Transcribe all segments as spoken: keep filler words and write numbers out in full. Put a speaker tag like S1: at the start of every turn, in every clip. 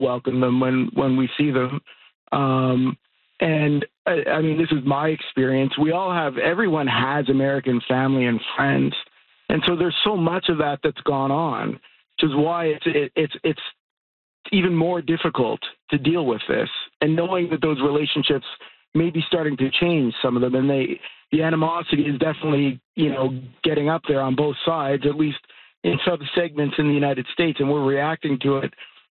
S1: welcome them when, when we see them. Um, and I, I mean, this is my experience. We all have, everyone has American family and friends. And so there's so much of that that's gone on, which is why it's, it, it's, it's even more difficult to deal with this. And knowing that those relationships may be starting to change, some of them, and they, the animosity is definitely, you know, getting up there on both sides, at least in some segments in the United States, and we're reacting to it.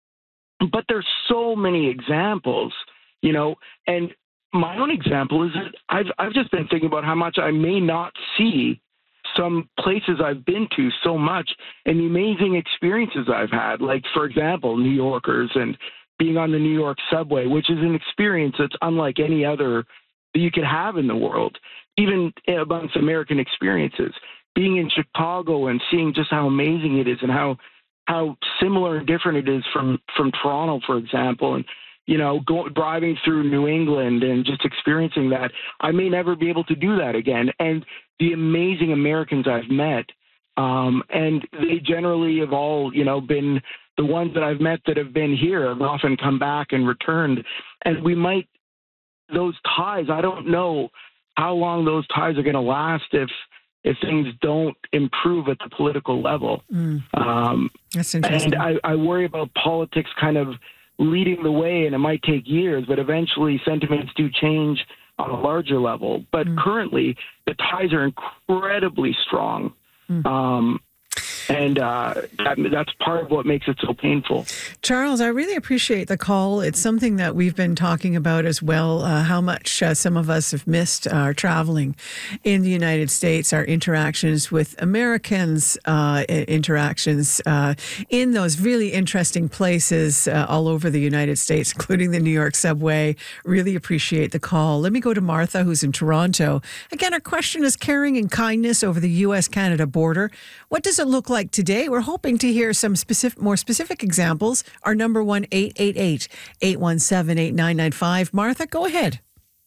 S1: But there's so many examples, you know, and my own example is that I've, I've just been thinking about how much I may not see some places I've been to so much and the amazing experiences I've had, like, for example, New Yorkers and being on the New York subway, which is an experience that's unlike any other that you could have in the world, even amongst American experiences. Being in Chicago and seeing just how amazing it is and how how similar and different it is from, from Toronto, for example, and, you know, go, driving through New England and just experiencing that. I may never be able to do that again. And the amazing Americans I've met, um, and they generally have all, you know, been the ones that I've met that have been here have often come back and returned. And we might, those ties, I don't know how long those ties are going to last if, if things don't improve at the political level. Mm. Um,
S2: That's interesting.
S1: And I, I worry about politics kind of leading the way, and it might take years, but eventually sentiments do change on a larger level. But mm. currently, the ties are incredibly strong. Mm. Um, And uh, that, that's part of what makes it so painful.
S2: Charles, I really appreciate the call. It's something that we've been talking about as well, uh, how much uh, some of us have missed our traveling in the United States, our interactions with Americans, uh, interactions uh, in those really interesting places uh, all over the United States, including the New York subway. Really appreciate the call. Let me go to Martha, who's in Toronto. Again, our question is caring and kindness over the U S Canada border. What does it look like today? We're hoping to hear some specific, more specific examples. Our number one, eight eight eight, eight one seven, eight nine nine five. Martha, go ahead.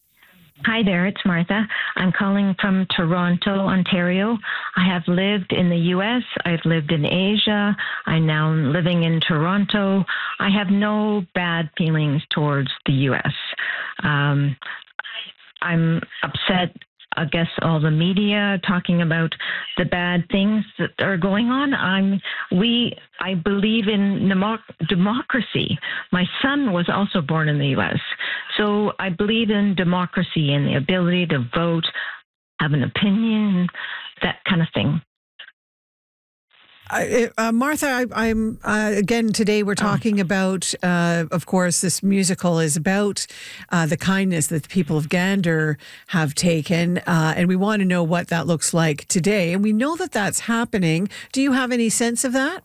S3: Hi there, it's Martha. I'm calling from Toronto, Ontario. I have lived in the U S, I've lived in Asia, I'm now living in Toronto. I have no bad feelings towards the U S. Um, I'm upset, I guess, all the media talking about the bad things that are going on. I'm, we, I believe in democ- democracy. My son was also born in the U S, so I believe in democracy and the ability to vote, have an opinion, that kind of thing.
S2: I, uh, Martha, I, I'm uh, again today we're talking oh. about, uh, of course, this musical is about uh, the kindness that the people of Gander have taken, uh, and we want to know what that looks like today. And we know that that's happening. Do you have any sense of that?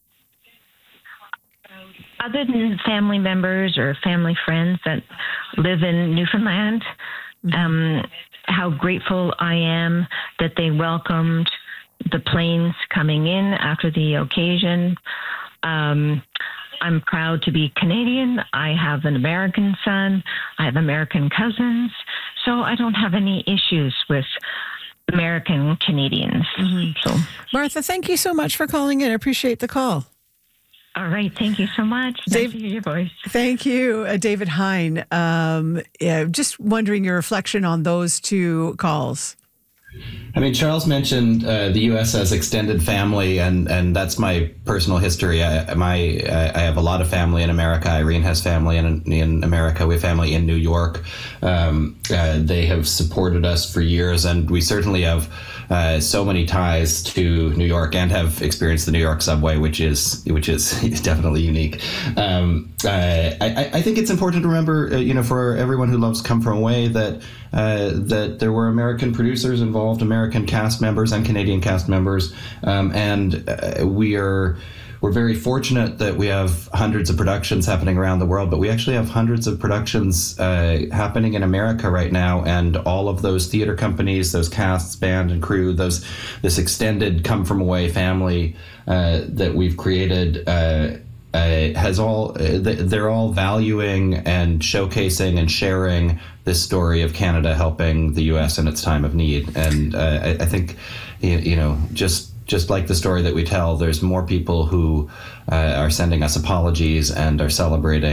S3: Other than family members or family friends that live in Newfoundland, mm-hmm. um, how grateful I am that they welcomed the planes coming in after the occasion. Um, I'm proud to be Canadian. I have an American son. I have American cousins. So I don't have any issues with American Canadians. Mm-hmm. So,
S2: Martha, thank you so much for calling in. I appreciate the call.
S3: All right. Thank you so much. Nice to hear your voice.
S2: Thank you, uh, David Hine. Um, yeah, just wondering your reflection on those two calls.
S4: I mean, Charles mentioned uh, the U S as extended family, and, and that's my personal history. I, my I have a lot of family in America. Irene has family in in America. We have family in New York. Um, uh, they have supported us for years, and we certainly have uh, so many ties to New York and have experienced the New York subway, which is which is definitely unique. Um, uh, I, I think it's important to remember, uh, you know, for everyone who loves Come From Away, that uh, that there were American producers involved, American cast members and Canadian cast members, um, and uh, we are we're very fortunate that we have hundreds of productions happening around the world, but we actually have hundreds of productions uh, happening in America right now, and all of those theater companies, those casts, band and crew, those this extended Come From Away family uh, that we've created. Uh, Uh, has all they're all valuing and showcasing and sharing this story of Canada helping the U S in its time of need, and uh, I, I think you know just just like the story that we tell, there's more people who uh, are sending us apologies and are celebrating